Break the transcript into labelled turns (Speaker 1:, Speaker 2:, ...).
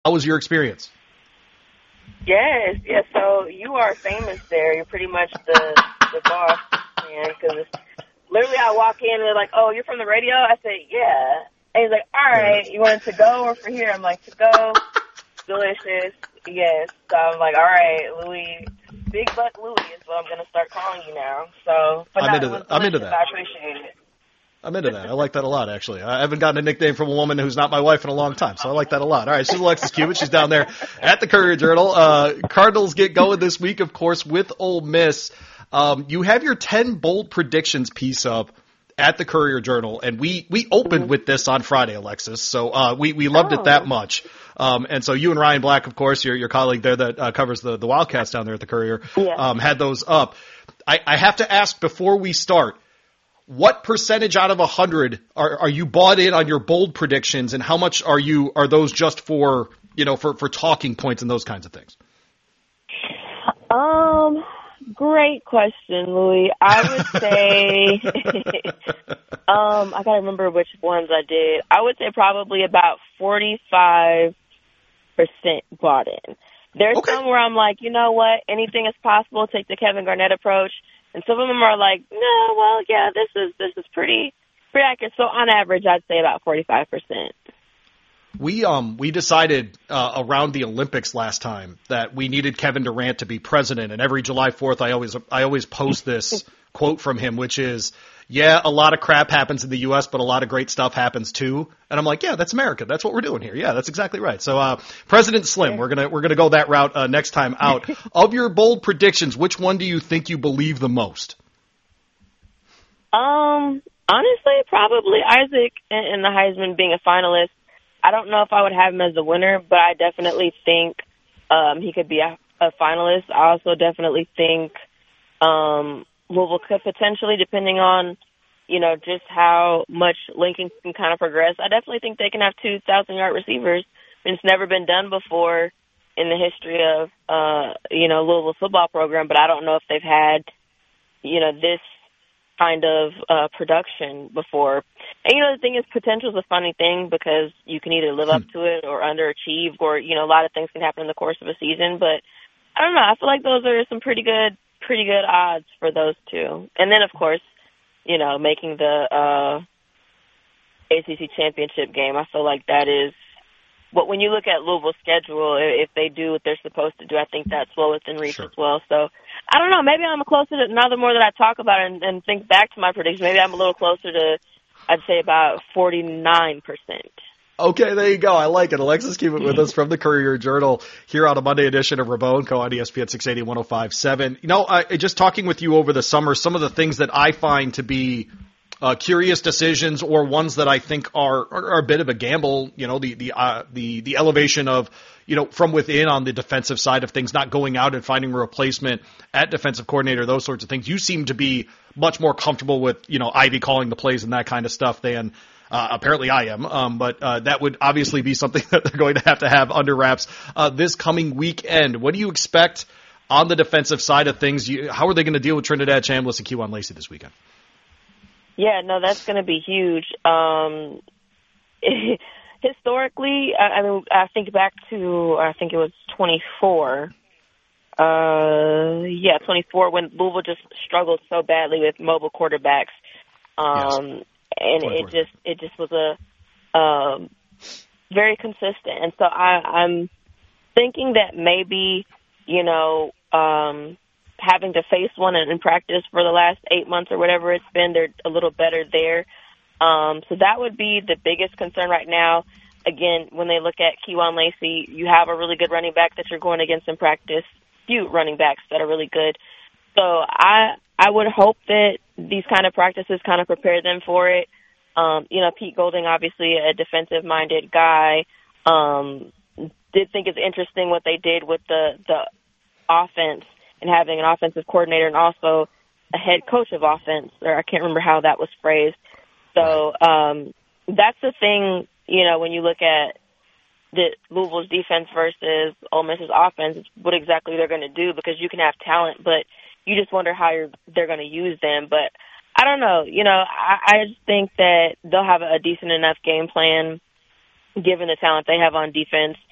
Speaker 1: How was your experience?
Speaker 2: Yes, yes. So you are famous there. You're pretty much the boss, man. Because literally, I walk in and they're like, "Oh, you're from the radio?" I say, "Yeah." And he's like, "All right, you want it to go or for here?" I'm like, "To go, delicious, yes." So I'm like, "All right, Louis, Big Butt Louis is what I'm gonna start calling you now." So, but
Speaker 1: I'm
Speaker 2: no,
Speaker 1: into
Speaker 2: it was
Speaker 1: that. I'm into
Speaker 2: delicious.
Speaker 1: that.
Speaker 2: I appreciate it.
Speaker 1: I'm into that. I like that a lot, actually. I haven't gotten a nickname from a woman who's not my wife in a long time, so I like that a lot. All right, she's Alexis Cubitt. She's down there at the Courier-Journal. Cardinals get going this week, of course, with Ole Miss. You have your 10 bold predictions piece up at the Courier-Journal, and we opened with this on Friday, Alexis, so we loved it that much. And so you and Ryan Black, of course, your colleague there that covers the Wildcats down there at the Courier, had those up. I have to ask before we start, what percentage out of 100 are you bought in on your bold predictions, and how much are those just for talking points and those kinds of things?
Speaker 2: Great question, Louis. I would say, I gotta remember which ones I did. I would say probably about 45% bought in. There's some where I'm like, you know what, anything is possible. Take the Kevin Garnett approach. And some of them are like, no, well, yeah, this is pretty accurate. So on average, I'd say about 45%.
Speaker 1: We decided around the Olympics last time that we needed Kevin Durant to be president, and every July 4th I always post this quote from him, which is, "Yeah, a lot of crap happens in the U.S., but a lot of great stuff happens too." And I'm like, "Yeah, that's America. That's what we're doing here. Yeah, that's exactly right." So, President Slim, we're gonna go that route next time out. Of your bold predictions, which one do you think you believe the most?
Speaker 2: Honestly, probably Isaac and the Heisman being a finalist. I don't know if I would have him as a winner, but I definitely think he could be a finalist. I also definitely think Louisville could potentially, depending on, just how much Lincoln can kind of progress. I definitely think they can have 2,000-yard receivers. I mean, it's never been done before in the history of, Louisville's football program, but I don't know if they've had, this kind of production before. And, the thing is, potential is a funny thing because you can either live up to it or underachieve, or, a lot of things can happen in the course of a season. But I don't know. I feel like those are some pretty good odds for those two. And then, of course, making the ACC championship game, I feel like that is what, when you look at Louisville's schedule, if they do what they're supposed to do, I think that's well within reach as well. So I don't know. Maybe I'm closer to, now the more that I talk about it and think back to my predictions, maybe I'm a little closer to, I'd say about 49%.
Speaker 1: Okay, there you go. I like it. Alexis Cubitt with us from the Courier-Journal here on a Monday edition of Ramon Co. on ESPN 680 105.7. Just talking with you over the summer, some of the things that I find to be curious decisions, or ones that I think are a bit of a gamble, the elevation of, from within on the defensive side of things, not going out and finding a replacement at defensive coordinator, those sorts of things. You seem to be much more comfortable with, Ivy calling the plays and that kind of stuff than apparently I am. But that would obviously be something that they're going to have under wraps this coming weekend. What do you expect on the defensive side of things? How are they going to deal with Trinidad Chambliss and Kewan Lacey this weekend?
Speaker 2: Yeah, no, that's going to be huge. Historically, I think back to, I think it was 24. 24, when Louisville just struggled so badly with mobile quarterbacks. And it just was a very consistent. And so I'm thinking that maybe, having to face one in practice for the last 8 months or whatever it's been, they're a little better there. So that would be the biggest concern right now. Again, when they look at Kewan Lacey, you have a really good running back that you're going against in practice, few running backs that are really good. So I would hope that these kind of practices kind of prepare them for it. Pete Golding, obviously a defensive-minded guy, did think it's interesting what they did with the offense, and having an offensive coordinator and also a head coach of offense, or I can't remember how that was phrased. So that's the thing, when you look at the Louisville's defense versus Ole Miss's offense, what exactly they're going to do, because you can have talent, but you just wonder how they're going to use them. But I don't know. I just think that they'll have a decent enough game plan given the talent they have on defense.